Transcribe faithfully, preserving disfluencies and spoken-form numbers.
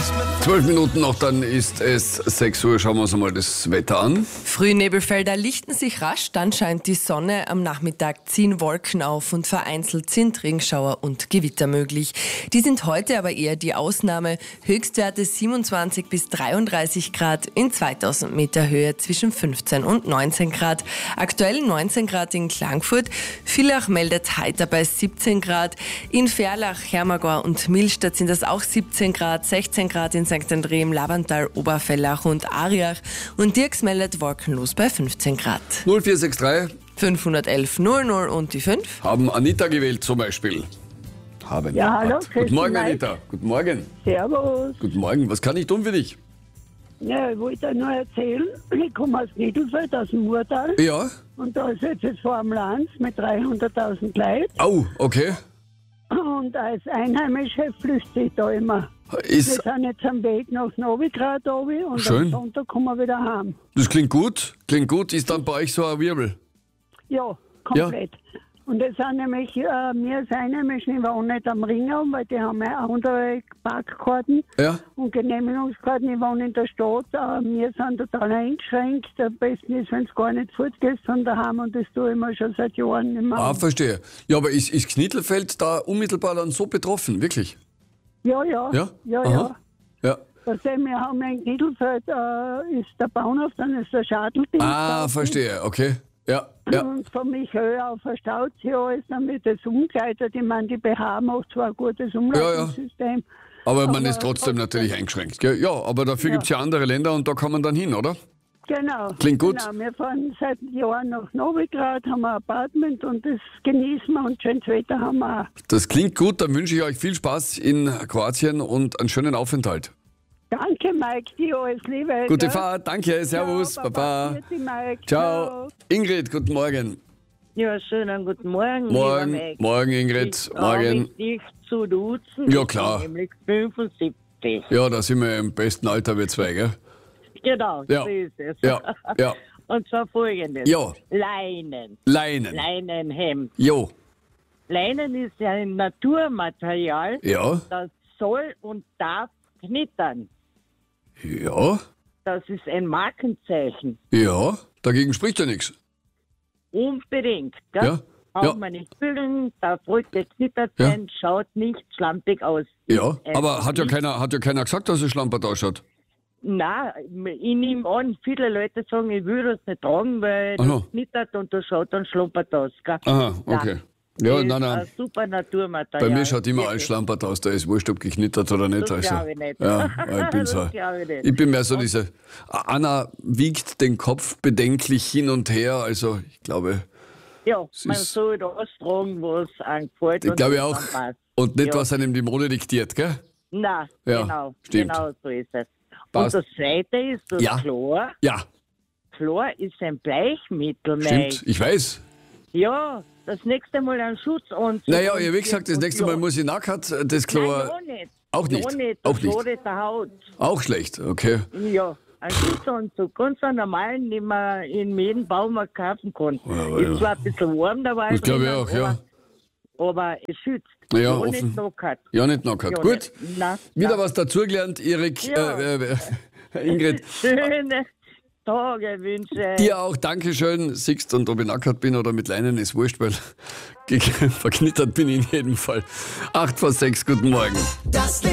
Zwölf Minuten noch, dann ist es sechs Uhr. Schauen wir uns mal das Wetter an. Frühnebelfelder lichten sich rasch, dann scheint die Sonne. Am Nachmittag ziehen Wolken auf und vereinzelt sind Regenschauer und Gewitter möglich. Die sind heute aber eher die Ausnahme. Höchstwerte siebenundzwanzig bis dreiunddreißig Grad, in zweitausend Meter Höhe zwischen fünfzehn und neunzehn Grad. Aktuell neunzehn Grad in Klagenfurt. Villach meldet heiter bei siebzehn Grad. In Ferlach, Hermagor und Millstatt sind das auch siebzehn Grad, sechzehn Grad in Sankt Andrem, Lavantal, Oberfellach und Ariach. Und Dirks meldet wolkenlos bei fünfzehn Grad. null vier sechs drei fünfhundertelf null null und die fünf. haben Anita gewählt zum Beispiel. Haben. Ja, hallo. Hat. Guten Morgen, Mike. Anita. Guten Morgen. Servus. Guten Morgen. Was kann ich tun für dich? Ja, ich wollte nur erzählen, ich komme aus Niedelfeld, aus dem Murtal. Ja. Und da ist jetzt das Formel eins mit dreihunderttausend Leuten. Au, okay. Und als Einheimische flüchte ich da immer. Wir Ist, sind jetzt am Weg nach Novigrad oben und Schön. am Sonntag kommen wir wieder heim. das klingt gut. Klingt gut. Ist dann bei euch so ein Wirbel? Ja, komplett. Und es sind nämlich, äh, wir als Einheimischen wohnen nicht am Ringraum, weil die haben ja andere Parkkarten Ja. und Genehmigungskarten. Ich wohne in der Stadt. Äh, wir sind total eingeschränkt. Am besten ist, wenn es gar nicht fortgehst von daheim, und das tue ich mir schon seit Jahren nicht mehr. Ah, verstehe. Ja, aber ist, ist Knittelfeld da unmittelbar dann so betroffen? Wirklich? Ja, ja. Ja? Ja, Aha. ja. Ja. Also, wir haben ja in Knittelfeld, äh, ist der Bahnhof, dann ist der Schadeldienst. Ah, verstehe. Okay. Ja, ja. Und von mich höher auf der Stauzi alles, dann wird das umgeleitet. Ich meine, die B H macht zwar ein gutes Umleitungssystem. Aber man Aber ist trotzdem trotzdem. natürlich eingeschränkt. Gell? Ja, aber dafür Ja. gibt es ja andere Länder und da kann man dann hin, oder? Genau. Klingt gut. Genau. Wir fahren seit Jahren nach Novigrad, haben ein Apartment und das genießen wir, und schönes Wetter haben wir auch. Das klingt gut. Dann wünsche ich euch viel Spaß in Kroatien und einen schönen Aufenthalt. Danke, Mike, dir alles Liebe. Gute gell? Fahrt. Danke. Servus. Ciao, Baba. Grüezi, Mike. Ciao. Ingrid, guten Morgen. Ja, schönen guten Morgen. Morgen. lieber Max. Morgen, Ingrid. Ich Morgen. darf dich zu duzen. Ja, Ich klar. bin nämlich fünfundsiebzig. Ja, da sind wir im besten Alter, wir zwei, gell? Genau, Ja. so ist es. Ja, ja. Und zwar folgendes. Ja. Leinen. Leinen. Leinenhemd. Jo. Leinen ist ja ein Naturmaterial, Ja. das soll und darf knittern. Ja. Das ist ein Markenzeichen. Ja. Dagegen spricht ja nichts. Unbedingt. Gell? Ja. Braucht Ja. man nicht füllen, darf ruhig geknittert Ja. sein, schaut nicht schlampig aus. Ja. Ist Aber einfach hat ja nicht. keiner, hat ja keiner gesagt, dass es schlampert ausschaut. Nein, ich nehme an, viele Leute sagen, ich will das nicht tragen, weil Ach so. das knittert und das schaut dann schlumpert aus. Gell? Aha, okay. Ja, das nein, ist nein. ein super Naturmaterial. Bei mir schaut immer alles Wirklich. schlampert aus, da ist wurscht, ob geknittert oder nicht. Das Also. glaub ich nicht. Ja, ich bin Das so. glaub ich nicht. Ich bin mehr so diese. Anna wiegt den Kopf bedenklich hin und her, also ich glaube, Ja, Es man ist- soll das tragen, was einem gefällt. ich und glaube was auch. einem passt. Und nicht, Ja. was einem die Mode diktiert, gell? Nein, Ja, genau, stimmt. genau so ist es. Passt. Und das Zweite ist das Ja. Chlor. Ja, Chlor ist ein Bleichmittel, stimmt. Mike. Ich weiß. Ja, das nächste Mal einen Schutz und Naja, ja, wie gesagt, das nächste Mal muss ich nackt das Chlor. Nein, ja nicht. Auch nicht. Ja nicht. Auch Das nicht. schadet der Haut. Auch schlecht, okay. Ja, ein Schutzanzug, ganz einen normalen, den man in jedem Baumarkt kaufen kann. Ja, ist ja. zwar ein bisschen warm dabei, Das glaube ich drinnen, auch, ja. aber, aber es schützt. Ja, Ja, offen. nicht knockert. Ja, nicht nackt. Ja, Gut. nicht. Na, Wieder na. was dazugelernt, Erik. Ja. Äh, äh, Ingrid. Schöne Tage wünsche. Dir auch Dankeschön. Siehst, und ob ich nackert bin oder mit Leinen, ist wurscht, weil verknittert bin ich in jedem Fall. Acht vor sechs, guten Morgen. Das